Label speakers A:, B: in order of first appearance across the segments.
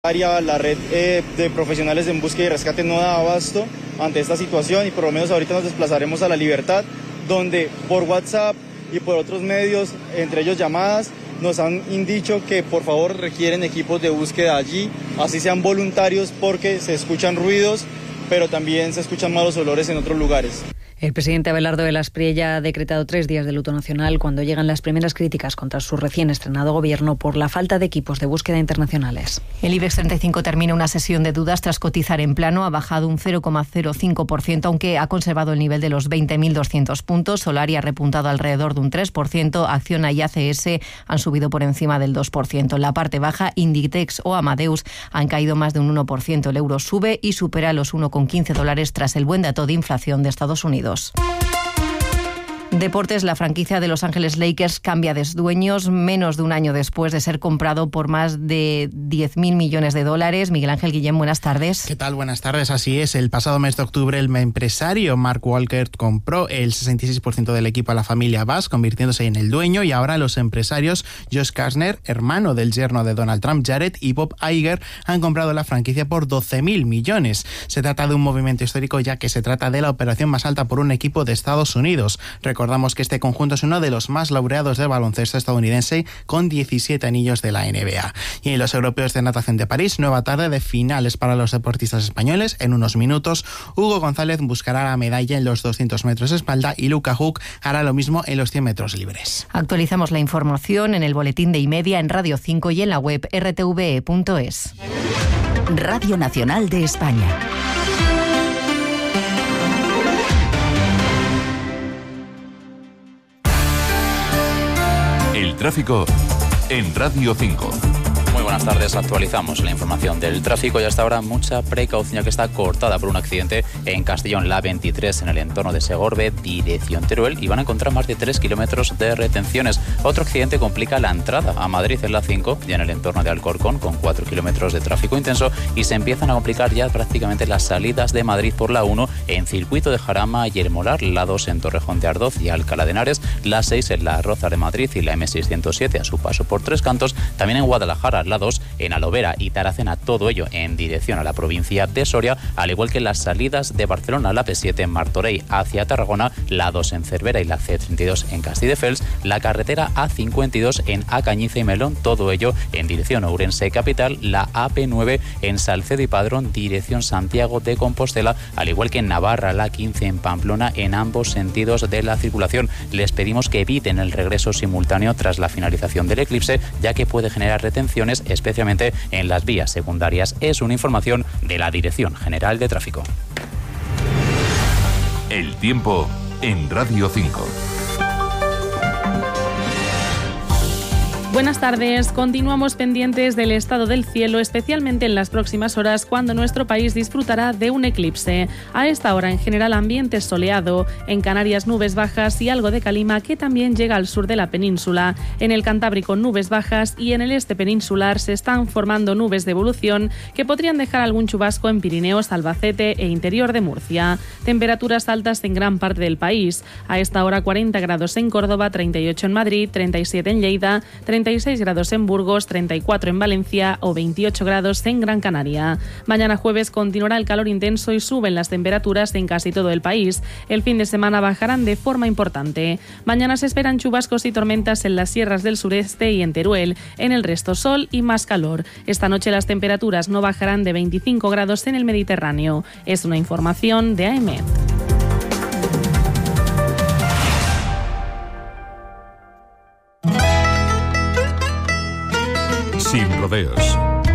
A: La red de profesionales en búsqueda y rescate no da abasto ante esta situación y por lo menos ahorita nos desplazaremos a La Libertad, donde por WhatsApp y por otros medios, entre ellos llamadas, nos han dicho que por favor requieren equipos de búsqueda allí, así sean voluntarios, porque se escuchan ruidos, pero también se escuchan malos olores en otros lugares.
B: El presidente Abelardo de la Espriella ha decretado 3 días de luto nacional cuando llegan las primeras críticas contra su recién estrenado gobierno por la falta de equipos de búsqueda internacionales.
C: El IBEX 35 termina una sesión de dudas tras cotizar en plano. Ha bajado un 0,05%, aunque ha conservado el nivel de los 20.200 puntos. Solaria ha repuntado alrededor de un 3%. Acciona y ACS han subido por encima del 2%. En la parte baja, Inditex o Amadeus han caído más de un 1%. El euro sube y supera los $1,15 tras el buen dato de inflación de Estados Unidos. Deportes, la franquicia de Los Ángeles Lakers cambia de dueños menos de un año después de ser comprado por más de $10.000 millones. Miguel Ángel Guillén, buenas tardes.
D: ¿Qué tal? Buenas tardes. Así es, el pasado mes de octubre el empresario Mark Walker compró el 66% del equipo a la familia Bass, convirtiéndose en el dueño, y ahora los empresarios Josh Kastner, hermano del yerno de Donald Trump, Jared, y Bob Iger han comprado la franquicia por $12.000 millones. Se trata de un movimiento histórico, ya que se trata de la operación más alta por un equipo de Estados Unidos. Recordamos que este conjunto es uno de los más laureados del baloncesto estadounidense, con 17 anillos de la NBA. Y en los europeos de natación de París, nueva tarde de finales para los deportistas españoles. En unos minutos, Hugo González buscará la medalla en los 200 metros de espalda y Luca Huck hará lo mismo en los 100 metros libres.
C: Actualizamos la información en el boletín de Y-Media, en Radio 5 y en la web rtve.es.
E: Radio Nacional de España.
F: El tráfico en Radio 5.
G: Muy buenas tardes, actualizamos la información del tráfico y hasta ahora mucha precaución, ya que está cortada por un accidente en Castellón, la 23 en el entorno de Segorbe, dirección Teruel, y van a encontrar más de 3 kilómetros de retenciones. Otro accidente complica la entrada a Madrid en la 5 y en el entorno de Alcorcón, con 4 kilómetros de tráfico intenso, y se empiezan a complicar ya prácticamente las salidas de Madrid por la 1 en Circuito de Jarama y El Molar, la 2 en Torrejón de Ardoz y Alcalá de Henares, la 6 en la Rozas de Madrid y la M607 a su paso por Tres Cantos, también en Guadalajara, la 2 en Alovera y Taracena, todo ello en dirección a la provincia de Soria, al igual que las salidas de Barcelona, la P7 en Martorell hacia Tarragona, la 2 en Cervera y la C32 en Castelldefels, la carretera A52 en Acañiza y Melón, todo ello en dirección a Ourense capital, la AP9 en Salcedo y Padrón, dirección Santiago de Compostela, al igual que en Navarra, la 15 en Pamplona, en ambos sentidos de la circulación. Les pedimos que eviten el regreso simultáneo tras la finalización del eclipse, ya que puede generar retenciones, especialmente en las vías secundarias. Es una información de la Dirección General de Tráfico.
F: El tiempo en Radio 5.
H: Buenas tardes. Continuamos pendientes del estado del cielo, especialmente en las próximas horas, cuando nuestro país disfrutará de un eclipse. A esta hora, en general, ambiente soleado. En Canarias, nubes bajas y algo de calima, que también llega al sur de la península. En el Cantábrico, nubes bajas, y en el este peninsular se están formando nubes de evolución que podrían dejar algún chubasco en Pirineos, Albacete e interior de Murcia. Temperaturas altas en gran parte del país. A esta hora, 40 grados en Córdoba, 38 en Madrid, 37 en Lleida, 36 grados en Burgos, 34 en Valencia o 28 grados en Gran Canaria. Mañana jueves continuará el calor intenso y suben las temperaturas en casi todo el país. El fin de semana bajarán de forma importante. Mañana se esperan chubascos y tormentas en las sierras del sureste y en Teruel. En el resto, sol y más calor. Esta noche las temperaturas no bajarán de 25 grados en el Mediterráneo. Es una información de AEMET.
F: Sin rodeos.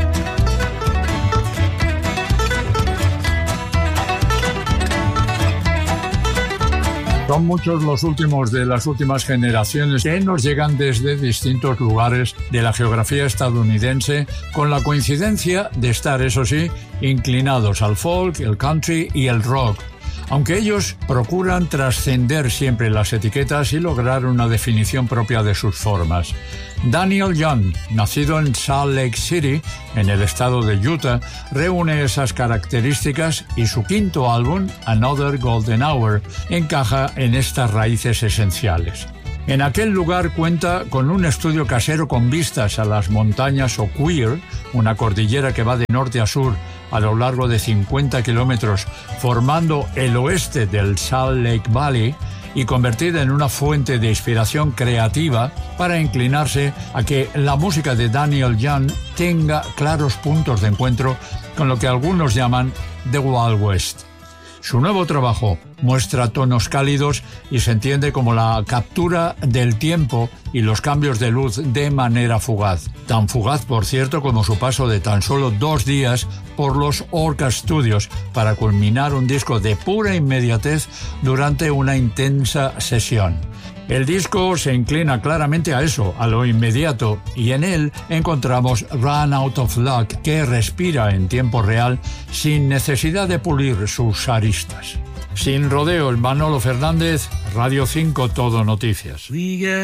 I: Son muchos los últimos de las últimas generaciones que nos llegan desde distintos lugares de la geografía estadounidense, con la coincidencia de estar, eso sí, inclinados al folk, el country y el rock. Aunque ellos procuran trascender siempre las etiquetas y lograr una definición propia de sus formas. Daniel Young, nacido en Salt Lake City, en el estado de Utah, reúne esas características y su quinto álbum, Another Golden Hour, encaja en estas raíces esenciales. En aquel lugar cuenta con un estudio casero con vistas a las montañas O'Queer, una cordillera que va de norte a sur a lo largo de 50 kilómetros, formando el oeste del Salt Lake Valley y convertida en una fuente de inspiración creativa para inclinarse a que la música de Daniel Young tenga claros puntos de encuentro con lo que algunos llaman The Wild West. Su nuevo trabajo muestra tonos cálidos y se entiende como la captura del tiempo y los cambios de luz de manera fugaz. Tan fugaz, por cierto, como su paso de tan solo 2 días por los Orca Studios para culminar un disco de pura inmediatez durante una intensa sesión. El disco se inclina claramente a eso, a lo inmediato, y en él encontramos Run Out of Luck, que respira en tiempo real sin necesidad de pulir sus aristas. Sin rodeos, Manolo Fernández, Radio 5 Todo Noticias.